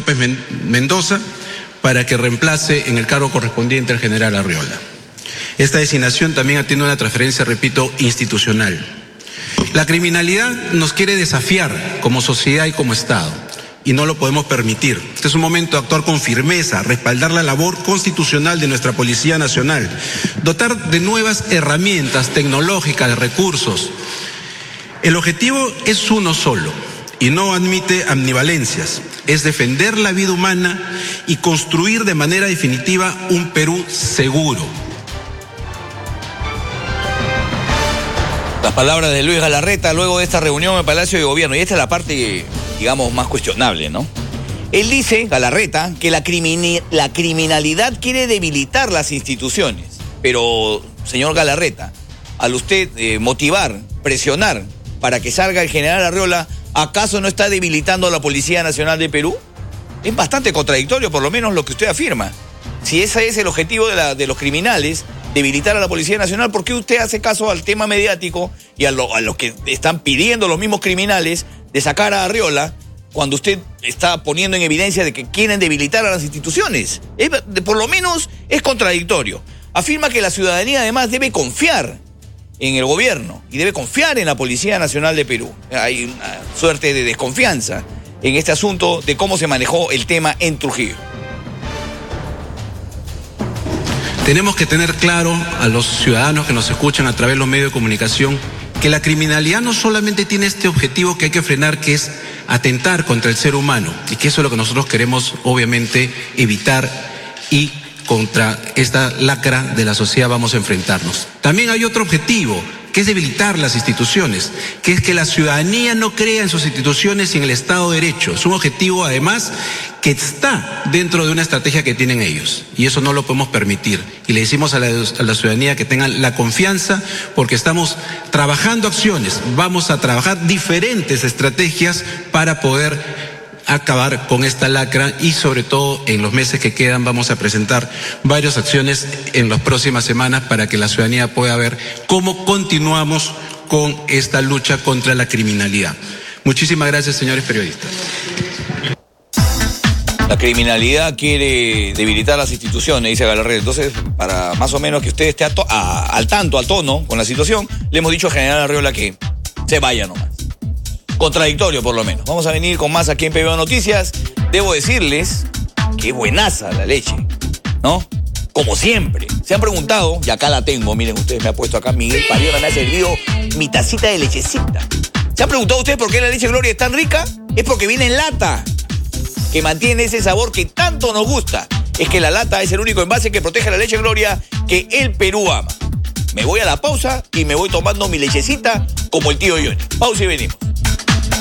López Mendoza para que reemplace en el cargo correspondiente al general Arriola. Esta designación también tiene una transferencia, repito, institucional. La criminalidad nos quiere desafiar como sociedad y como Estado, y no lo podemos permitir. Este es un momento de actuar con firmeza, respaldar la labor constitucional de nuestra Policía Nacional, dotar de nuevas herramientas tecnológicas, de recursos. El objetivo es uno solo y no admite ambivalencias. Es defender la vida humana y construir de manera definitiva un Perú seguro. Las palabras de Luis Galarreta luego de esta reunión en el Palacio de Gobierno. Y esta es la parte, digamos, más cuestionable, ¿no? Él dice, Galarreta, que la criminalidad quiere debilitar las instituciones. Pero, señor Galarreta, al usted motivar, presionar para que salga el general Arriola, ¿acaso no está debilitando a la Policía Nacional de Perú? Es bastante contradictorio, por lo menos lo que usted afirma. Si ese es el objetivo de los criminales, debilitar a la Policía Nacional, ¿por qué usted hace caso al tema mediático y a lo que están pidiendo los mismos criminales de sacar a Arriola cuando usted está poniendo en evidencia de que quieren debilitar a las instituciones? Por lo menos es contradictorio. Afirma que la ciudadanía además debe confiar en el gobierno y debe confiar en la Policía Nacional de Perú. Hay una suerte de desconfianza en este asunto de cómo se manejó el tema en Trujillo. Tenemos que tener claro a los ciudadanos que nos escuchan a través de los medios de comunicación que la criminalidad no solamente tiene este objetivo que hay que frenar, que es atentar contra el ser humano, y que eso es lo que nosotros queremos obviamente evitar, y contra esta lacra de la sociedad vamos a enfrentarnos. También hay otro objetivo, que es debilitar las instituciones, que es que la ciudadanía no crea en sus instituciones y en el Estado de Derecho. Es un objetivo, además, que está dentro de una estrategia que tienen ellos, y eso no lo podemos permitir. Y le decimos a la ciudadanía que tengan la confianza, porque estamos trabajando acciones, vamos a trabajar diferentes estrategias para poder acabar con esta lacra, y sobre todo en los meses que quedan vamos a presentar varias acciones en las próximas semanas para que la ciudadanía pueda ver cómo continuamos con esta lucha contra la criminalidad. Muchísimas gracias, señores periodistas. La criminalidad quiere debilitar las instituciones, dice Galarreta. Entonces, para más o menos que usted esté al tono con la situación, le hemos dicho al general Arriola que se vaya nomás. Contradictorio, por lo menos. Vamos a venir con más aquí en PBO Noticias. Debo decirles que buenaza la leche, ¿no? Como siempre. Se han preguntado, y acá la tengo, miren ustedes, me ha puesto acá Miguel Pariola, me ha servido mi tacita de lechecita. ¿Se han preguntado ustedes por qué la leche Gloria es tan rica? Es porque viene en lata, que mantiene ese sabor que tanto nos gusta. Es que la lata es el único envase que protege la leche Gloria que el Perú ama. Me voy a la pausa y me voy tomando mi lechecita como el tío Johnny. Pausa y venimos.